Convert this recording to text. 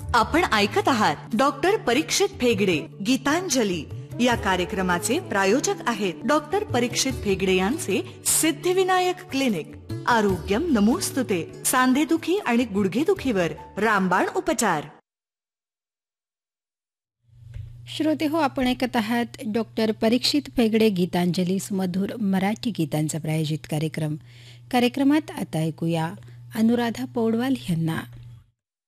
आपण ऐकत आहात डॉक्टर परीक्षित फेगडे गीतांजली या कार्यक्रमाचे प्रायोजक आहेत डॉक्टर परीक्षित फेगडे यांचे सिद्धिविनायक क्लिनिक. आरोग्यम नमोस्तुते. सांधेदुखी आणि गुडघेदुखीवर रामबाण उपचार. श्रोते हो, आपण ऐकत आहात डॉक्टर परीक्षित फेगडे गीतांजली सुमधुर मराठी गीतांचा प्रायोजित कार्यक्रमात आता ऐकूया अनुराधा पौडवाल यांना.